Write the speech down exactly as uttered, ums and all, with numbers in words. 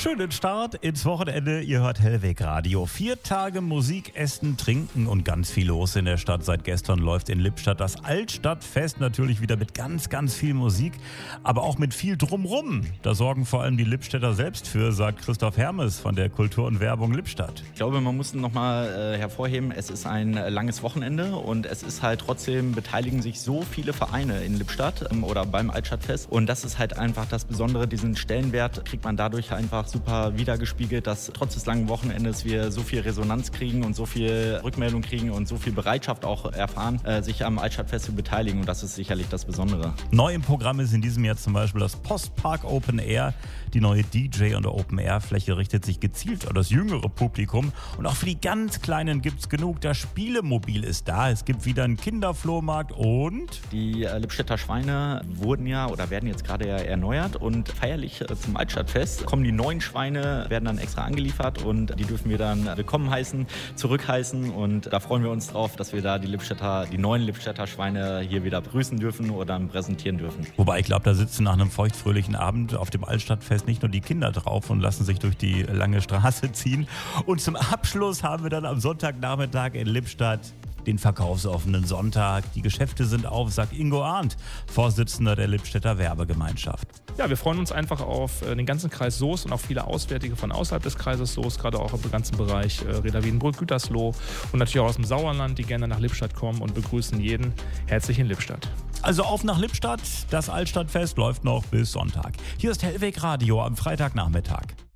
Schönen Start ins Wochenende. Ihr hört Hellweg Radio. Vier Tage Musik, Essen, Trinken und ganz viel los in der Stadt. Seit gestern läuft in Lippstadt das Altstadtfest. Natürlich wieder mit ganz, ganz viel Musik, aber auch mit viel Drumrum. Da sorgen vor allem die Lippstädter selbst für, sagt Christoph Hermes von der Kultur und Werbung Lippstadt. Ich glaube, man muss nochmal äh, hervorheben, es ist ein langes Wochenende und es ist halt trotzdem, beteiligen sich so viele Vereine in Lippstadt ähm, oder beim Altstadtfest. Und das ist halt einfach das Besondere, diesen Stellenwert kriegt man dadurch einfach super wiedergespiegelt, dass trotz des langen Wochenendes wir so viel Resonanz kriegen und so viel Rückmeldung kriegen und so viel Bereitschaft auch erfahren, äh, sich am Altstadtfest zu beteiligen. Und das ist sicherlich das Besondere. Neu im Programm ist in diesem Jahr zum Beispiel das Postpark Open Air. Die neue D J- und Open-Air-Fläche richtet sich gezielt an das jüngere Publikum. Und auch für die ganz Kleinen gibt es genug. Das Spielemobil ist da. Es gibt wieder einen Kinderflohmarkt und... Die äh, Lippstädter Schweine wurden ja oder werden jetzt gerade ja erneuert. Und feierlich äh, zum Altstadtfest kommen die neuen Schweine, werden dann extra angeliefert. Und die dürfen wir dann willkommen heißen, zurückheißen. Und da freuen wir uns drauf, dass wir da die Lippstädter, die neuen Lippstädter Schweine hier wieder begrüßen dürfen oder präsentieren dürfen. Wobei ich glaube, da sitzen nach einem feuchtfröhlichen Abend auf dem Altstadtfest nicht nur die Kinder drauf und lassen sich durch die lange Straße ziehen. Und zum Abschluss haben wir dann am Sonntagnachmittag in Lippstadt den verkaufsoffenen Sonntag. Die Geschäfte sind auf, sagt Ingo Arndt, Vorsitzender der Lippstädter Werbegemeinschaft. Ja, wir freuen uns einfach auf den ganzen Kreis Soest und auch viele Auswärtige von außerhalb des Kreises Soest, gerade auch im ganzen Bereich äh, Reda Wiedenbrück, Gütersloh und natürlich auch aus dem Sauerland, die gerne nach Lippstadt kommen und begrüßen jeden herzlich in Lippstadt. Also auf nach Lippstadt, das Altstadtfest läuft noch bis Sonntag. Hier ist Hellweg Radio am Freitagnachmittag.